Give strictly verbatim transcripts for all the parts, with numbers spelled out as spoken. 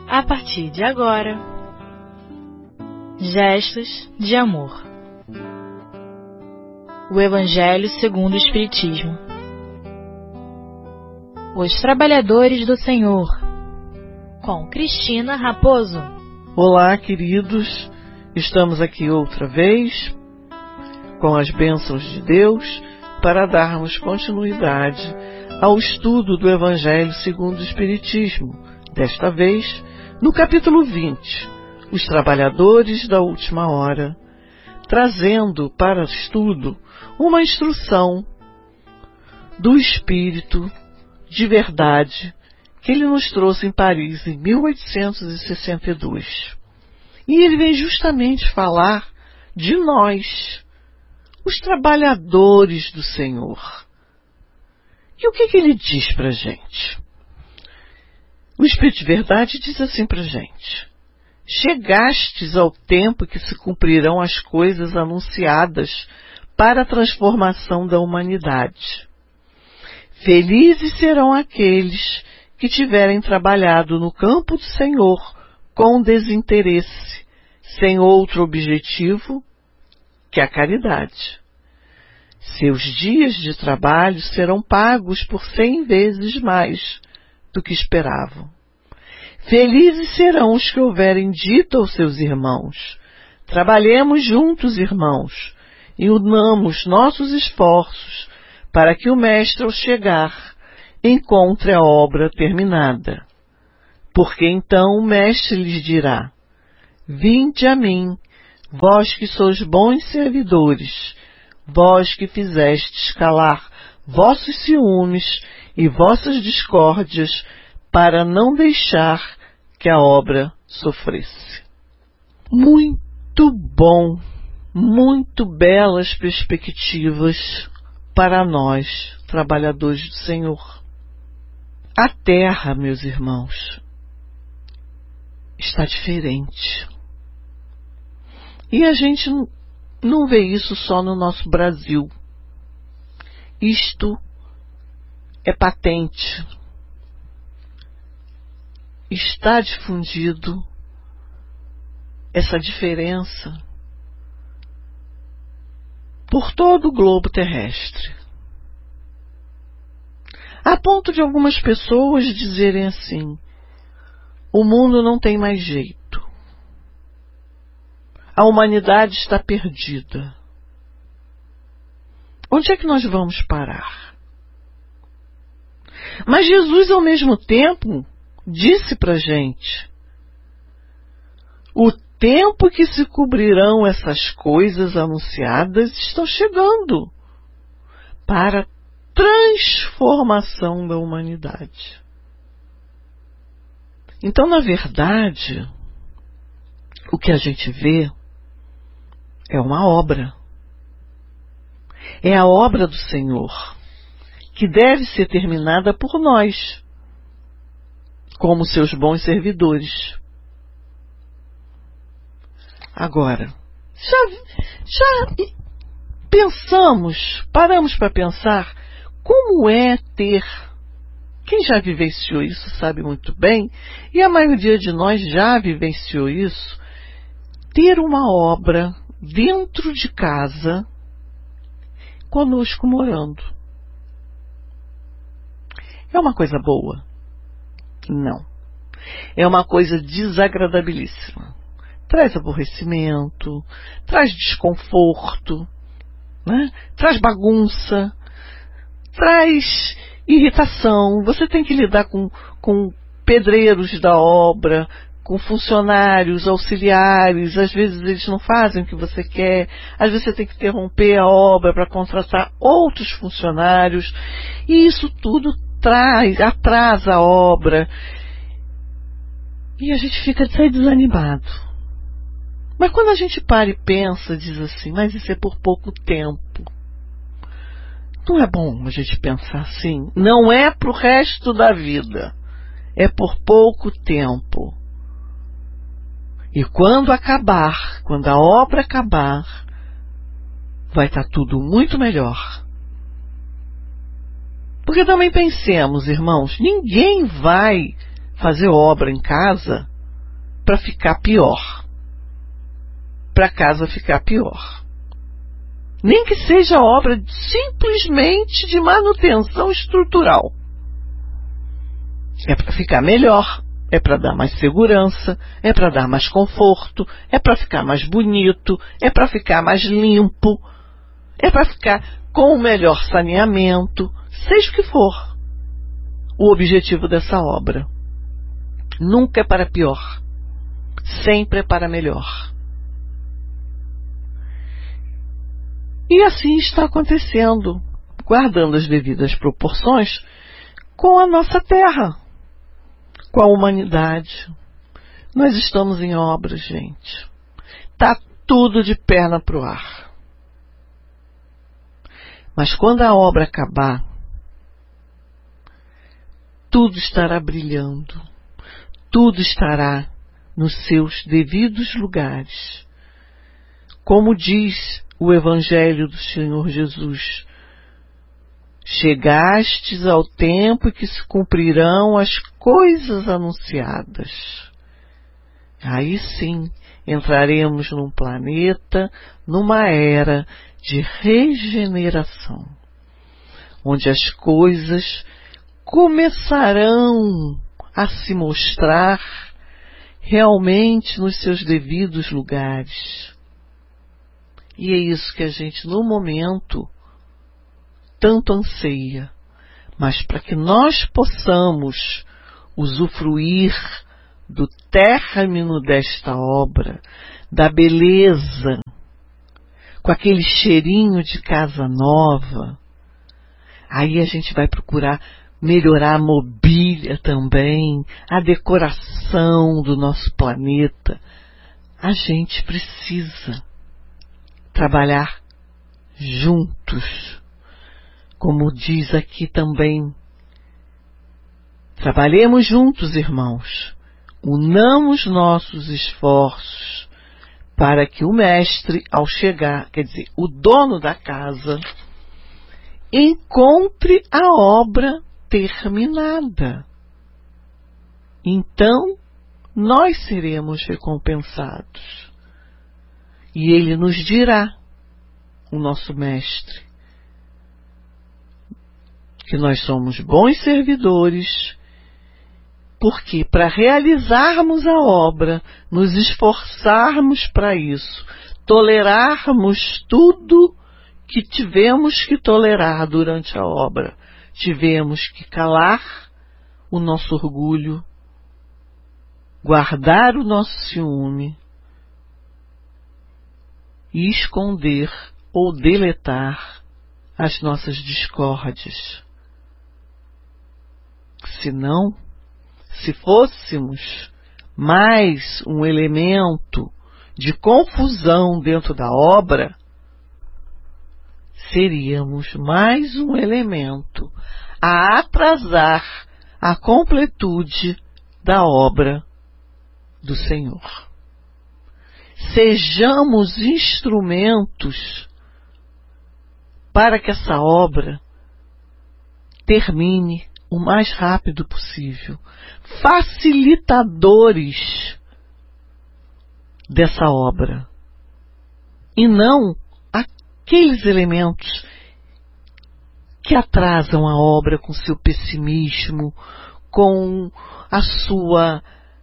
A partir de agora, gestos de amor. O Evangelho segundo o Espiritismo. Os Trabalhadores do Senhor, com Cristina Raposo. Olá, queridos, estamos aqui outra vez com as bênçãos de Deus para darmos continuidade ao estudo do Evangelho segundo o Espiritismo, desta vez no capítulo vinte, Os Trabalhadores da Última Hora, trazendo para estudo uma instrução do Espírito de verdade que ele nos trouxe em Paris em mil oitocentos e sessenta e dois. E ele vem justamente falar de nós, os trabalhadores do Senhor. E o que, que ele diz para a gente? O Espírito de verdade diz assim para a gente: chegastes ao tempo que se cumprirão as coisas anunciadas para a transformação da humanidade. Felizes serão aqueles que tiverem trabalhado no campo do Senhor com desinteresse, sem outro objetivo que a caridade. Seus dias de trabalho serão pagos por cem vezes mais do que esperavam. Felizes serão os que houverem dito aos seus irmãos: trabalhemos juntos, irmãos, e unamos nossos esforços para que o Mestre, ao chegar, encontre a obra terminada. Porque então o Mestre lhes dirá: vinde a mim, vós que sois bons servidores, vós que fizestes calar vossos ciúmes e vossas discórdias, para não deixar que a obra sofresse. Muito bom, muito belas perspectivas para nós, trabalhadores do Senhor. A terra, meus irmãos, está diferente. E a gente não vê isso só no nosso Brasil. Isto é patente. Está difundido essa diferença por todo o globo terrestre. A ponto de algumas pessoas dizerem assim: o mundo não tem mais jeito. A humanidade está perdida. Onde é que nós vamos parar? Mas Jesus, ao mesmo tempo, disse para a gente: o tempo que se cobrirão essas coisas anunciadas estão chegando para a transformação da humanidade. Então, na verdade, o que a gente vê é uma obra. É a obra do Senhor, que deve ser terminada por nós, como seus bons servidores. Agora, já, já pensamos, paramos para pensar como é ter, quem já vivenciou isso sabe muito bem, e a maioria de nós já vivenciou isso, ter uma obra dentro de casa, conosco morando. É uma coisa boa? Não. É uma coisa desagradabilíssima. Traz aborrecimento, traz desconforto, né? Traz bagunça, traz irritação. Você tem que lidar com, com pedreiros da obra, com funcionários, auxiliares. Às vezes eles não fazem o que você quer, às vezes você tem que interromper a obra para contratar outros funcionários, e isso tudo traz, atrasa a obra, e a gente fica até desanimado. Mas quando a gente para e pensa, diz assim: mas isso é por pouco tempo. Não é bom a gente pensar assim? Não é para o resto da vida, é por pouco tempo. E quando acabar, quando a obra acabar, vai estar tudo muito melhor. Porque também pensemos, irmãos, ninguém vai fazer obra em casa para ficar pior, para a casa ficar pior. Nem que seja obra simplesmente de manutenção estrutural. É para ficar melhor, é para dar mais segurança, é para dar mais conforto, é para ficar mais bonito, é para ficar mais limpo, é para ficar com o melhor saneamento, seja o que for o objetivo dessa obra. Nunca é para pior, sempre é para melhor. E assim está acontecendo, guardando as devidas proporções, com a nossa terra, com a humanidade. Nós estamos em obras, gente. Está tudo de perna para o ar. Mas quando a obra acabar, tudo estará brilhando, tudo estará nos seus devidos lugares. Como diz o Evangelho do Senhor Jesus: chegastes ao tempo em que se cumprirão as coisas anunciadas. Aí sim, entraremos num planeta, numa era de regeneração, onde as coisas começarão a se mostrar realmente nos seus devidos lugares. E é isso que a gente, no momento, tanto anseia. Mas para que nós possamos usufruir do término desta obra, da beleza, com aquele cheirinho de casa nova, aí a gente vai procurar melhorar a mobília também, a decoração do nosso planeta. A gente precisa trabalhar juntos. Como diz aqui também, trabalhemos juntos, irmãos. Unamos nossos esforços para que o mestre, ao chegar, quer dizer, o dono da casa, encontre a obra terminada. Então, nós seremos recompensados. E ele nos dirá, o nosso mestre, que nós somos bons servidores, porque para realizarmos a obra, nos esforçarmos para isso, tolerarmos tudo que tivemos que tolerar durante a obra, tivemos que calar o nosso orgulho, guardar o nosso ciúme e esconder ou deletar as nossas discórdias. Senão, se fôssemos mais um elemento de confusão dentro da obra, seríamos mais um elemento a atrasar a completude da obra do Senhor. Sejamos instrumentos para que essa obra termine o mais rápido possível, facilitadores dessa obra, e não aqueles elementos que atrasam a obra com seu pessimismo, com a sua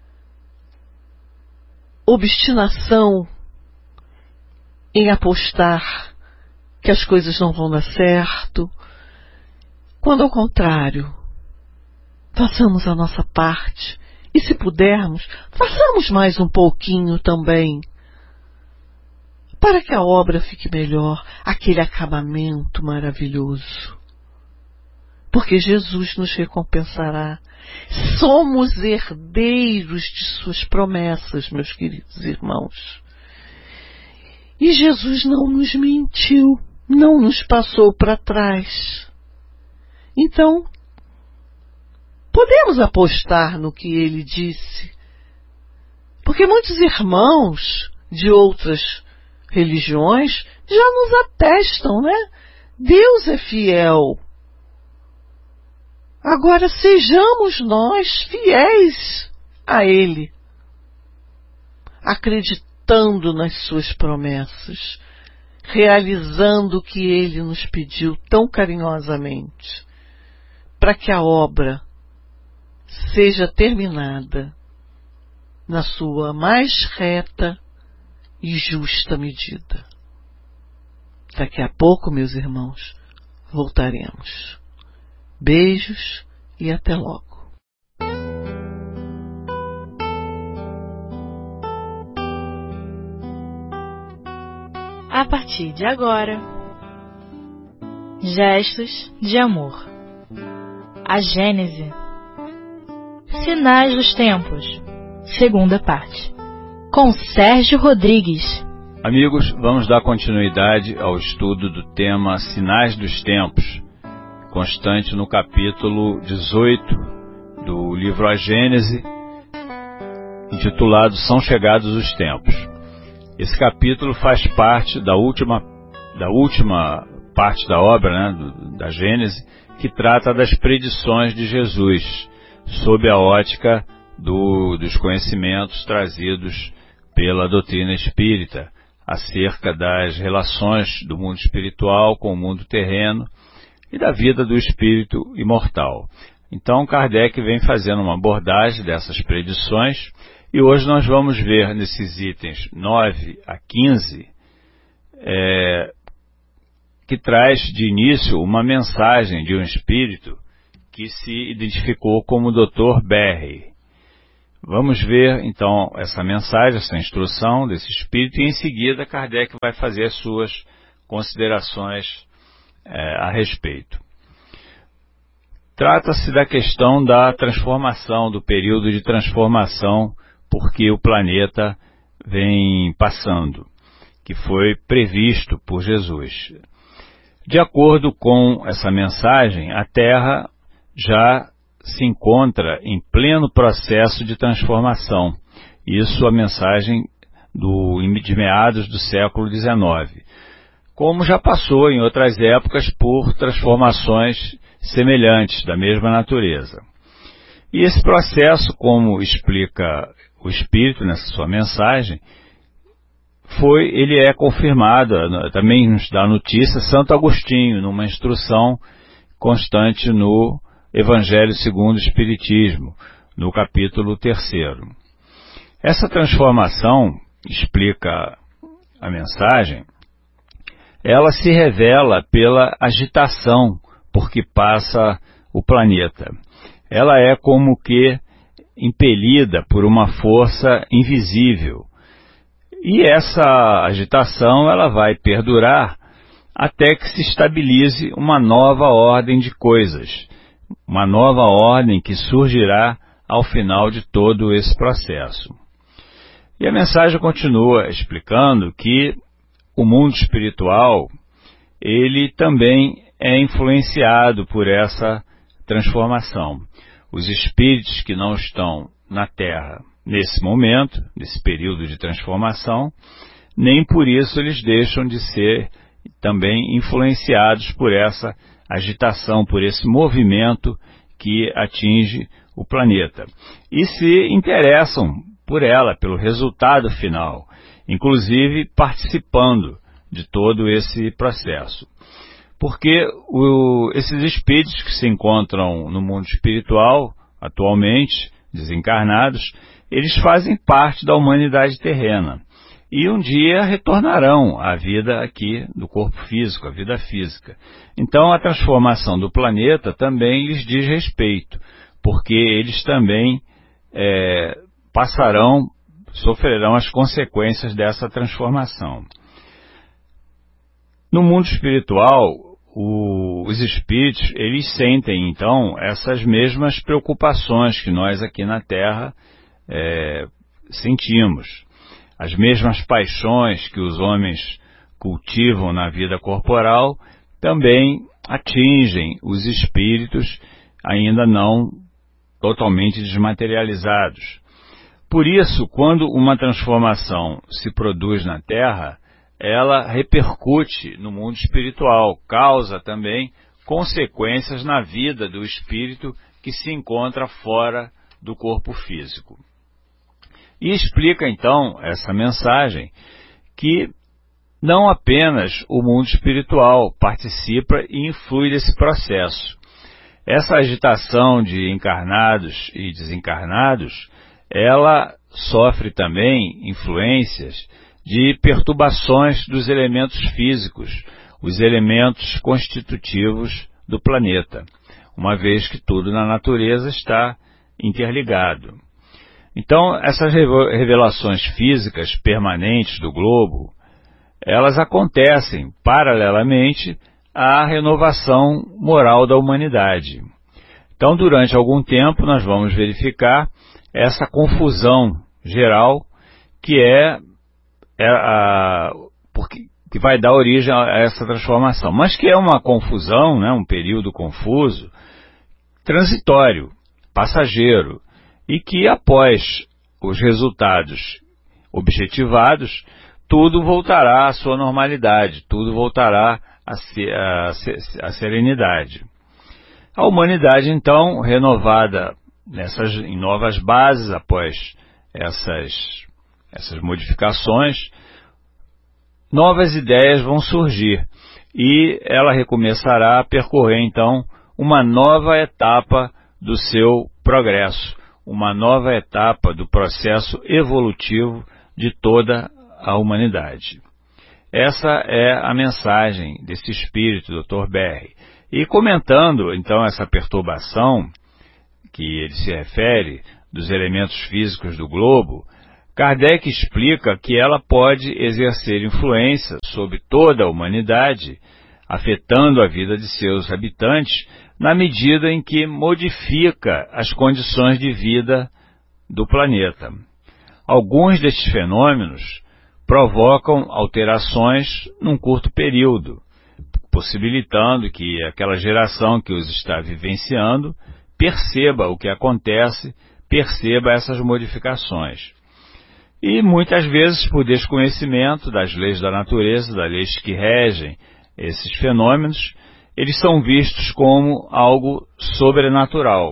obstinação em apostar que as coisas não vão dar certo, quando ao contrário, façamos a nossa parte e, se pudermos, façamos mais um pouquinho também, para que a obra fique melhor, aquele acabamento maravilhoso. Porque Jesus nos recompensará. Somos herdeiros de suas promessas, meus queridos irmãos. E Jesus não nos mentiu, não nos passou para trás. Então, podemos apostar no que ele disse. Porque muitos irmãos de outras religiões já nos atestam, né? Deus é fiel. Agora sejamos nós fiéis a Ele. acreditando nas suas promessas, realizando o que Ele nos pediu tão carinhosamente, para que a obra seja terminada na sua mais reta e justa medida. Daqui a pouco, meus irmãos, voltaremos. Beijos e até logo. A partir de agora, Gestos de Amor. A Gênese. Sinais dos Tempos. Segunda parte. Com Sérgio Rodrigues. Amigos, vamos dar continuidade ao estudo do tema Sinais dos Tempos, constante no capítulo dezoito do livro A Gênese, intitulado São Chegados os Tempos. Esse capítulo faz parte da última, da última parte da obra, né, do, da Gênese, que trata das predições de Jesus, sob a ótica do, dos conhecimentos trazidos pela doutrina espírita, acerca das relações do mundo espiritual com o mundo terreno e da vida do espírito imortal. Então, Kardec vem fazendo uma abordagem dessas predições, e hoje nós vamos ver nesses itens nove a quinze, é, que traz de início uma mensagem de um espírito que se identificou como doutor Berry. Vamos ver então essa mensagem, essa instrução desse espírito, e em seguida Kardec vai fazer as suas considerações é, a respeito. Trata-se da questão da transformação, do período de transformação porque o planeta vem passando, que foi previsto por Jesus. De acordo com essa mensagem, a Terra já se encontra em pleno processo de transformação. Isso a mensagem do, de meados do século dezenove. Como já passou em outras épocas por transformações semelhantes, da mesma natureza. E esse processo, como explica o Espírito nessa sua mensagem, foi, ele é confirmado, também nos dá notícia, Santo Agostinho, numa instrução constante no Evangelho segundo o Espiritismo, no capítulo terceiro. Essa transformação, explica a mensagem, ela se revela pela agitação por que passa o planeta. Ela é como que impelida por uma força invisível. E essa agitação ela vai perdurar até que se estabilize uma nova ordem de coisas, uma nova ordem que surgirá ao final de todo esse processo. E a mensagem continua explicando que o mundo espiritual, ele também é influenciado por essa transformação. Os espíritos que não estão na Terra nesse momento, nesse período de transformação, nem por isso eles deixam de ser também influenciados por essa agitação, por esse movimento que atinge o planeta. E se interessam por ela, pelo resultado final, inclusive participando de todo esse processo. Porque o, esses espíritos que se encontram no mundo espiritual, atualmente, desencarnados, eles fazem parte da humanidade terrena. E um dia retornarão à vida aqui do corpo físico, à vida física. Então a transformação do planeta também lhes diz respeito, porque eles também é, passarão, sofrerão as consequências dessa transformação. No mundo espiritual, o, os espíritos, eles sentem então essas mesmas preocupações que nós aqui na Terra é, sentimos. As mesmas paixões que os homens cultivam na vida corporal também atingem os espíritos ainda não totalmente desmaterializados. Por isso, quando uma transformação se produz na Terra, ela repercute no mundo espiritual, causa também consequências na vida do espírito que se encontra fora do corpo físico. E explica então essa mensagem que não apenas o mundo espiritual participa e influi desse processo. Essa agitação de encarnados e desencarnados, ela sofre também influências de perturbações dos elementos físicos, os elementos constitutivos do planeta, uma vez que tudo na natureza está interligado. Então, essas revelações físicas permanentes do globo, elas acontecem paralelamente à renovação moral da humanidade. Então, durante algum tempo, nós vamos verificar essa confusão geral que é, é a, porque, que vai dar origem a essa transformação, mas que é uma confusão, né, um período confuso, transitório, passageiro, e que após os resultados objetivados, tudo voltará à sua normalidade, tudo voltará à, se, à, à serenidade. A humanidade, então, renovada nessas, em novas bases, após essas, essas modificações, novas ideias vão surgir e ela recomeçará a percorrer, então, uma nova etapa do seu progresso, uma nova etapa do processo evolutivo de toda a humanidade. Essa é a mensagem desse espírito, doutor Berry. E comentando, então, essa perturbação que ele se refere dos elementos físicos do globo, Kardec explica que ela pode exercer influência sobre toda a humanidade, afetando a vida de seus habitantes, na medida em que modifica as condições de vida do planeta. Alguns destes fenômenos provocam alterações num curto período, possibilitando que aquela geração que os está vivenciando perceba o que acontece, perceba essas modificações. E muitas vezes, por desconhecimento das leis da natureza, das leis que regem esses fenômenos, eles são vistos como algo sobrenatural.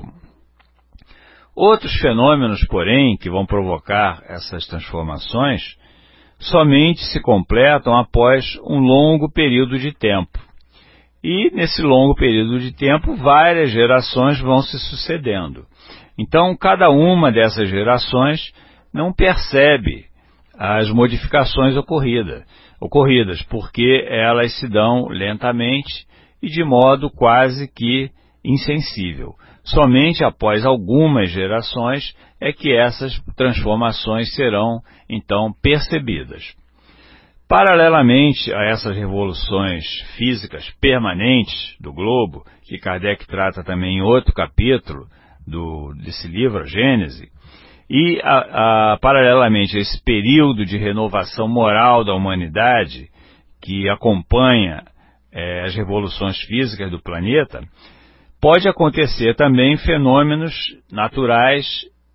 Outros fenômenos, porém, que vão provocar essas transformações, somente se completam após um longo período de tempo. E, nesse longo período de tempo, várias gerações vão se sucedendo. Então, cada uma dessas gerações não percebe as modificações ocorridas, ocorridas, porque elas se dão lentamente e de modo quase que insensível. Somente após algumas gerações é que essas transformações serão, então, percebidas. Paralelamente a essas revoluções físicas permanentes do globo, que Kardec trata também em outro capítulo do, desse livro, Gênese, e a, a, paralelamente a esse período de renovação moral da humanidade que acompanha é, as revoluções físicas do planeta, pode acontecer também fenômenos naturais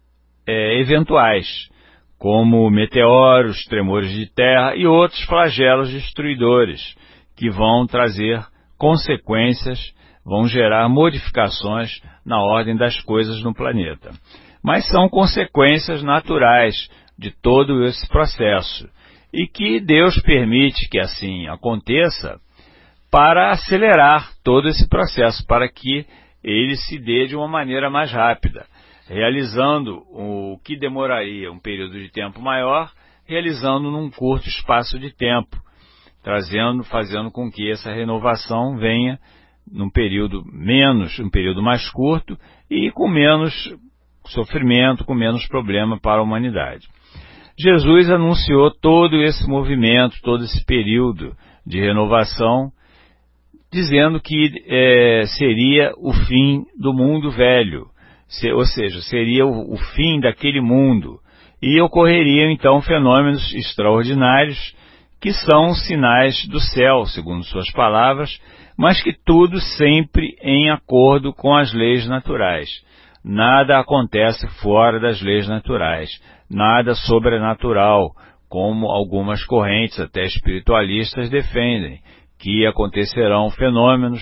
é, eventuais, como meteoros, tremores de terra e outros flagelos destruidores, que vão trazer consequências, vão gerar modificações na ordem das coisas no planeta. Mas são consequências naturais de todo esse processo, e que Deus permite que assim aconteça para acelerar todo esse processo, para que ele se dê de uma maneira mais rápida, realizando o que demoraria um período de tempo maior, realizando num curto espaço de tempo, trazendo, fazendo com que essa renovação venha num período menos, um período mais curto e com menos sofrimento, com menos problema para a humanidade. Jesus anunciou todo esse movimento, todo esse período de renovação, dizendo que é, seria o fim do mundo velho, se, ou seja, seria o, o fim daquele mundo, e ocorreriam então fenômenos extraordinários que são sinais do céu, segundo suas palavras, mas que tudo sempre em acordo com as leis naturais. Nada acontece fora das leis naturais, nada sobrenatural, como algumas correntes até espiritualistas defendem, que acontecerão fenômenos,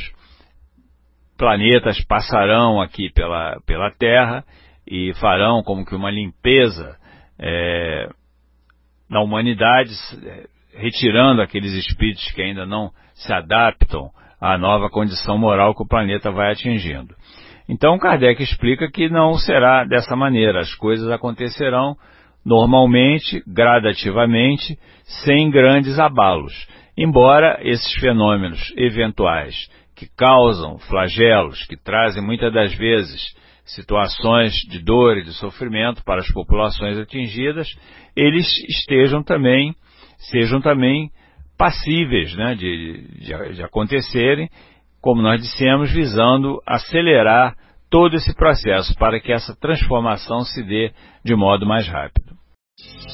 planetas passarão aqui pela, pela Terra e farão como que uma limpeza é, na humanidade, retirando aqueles espíritos que ainda não se adaptam à nova condição moral que o planeta vai atingindo. Então Kardec explica que não será dessa maneira, as coisas acontecerão normalmente, gradativamente, sem grandes abalos, embora esses fenômenos eventuais que causam flagelos, que trazem muitas das vezes situações de dor e de sofrimento para as populações atingidas, eles estejam também, sejam também passíveis, né, de, de, de acontecerem, como nós dissemos, visando acelerar todo esse processo para que essa transformação se dê de modo mais rápido.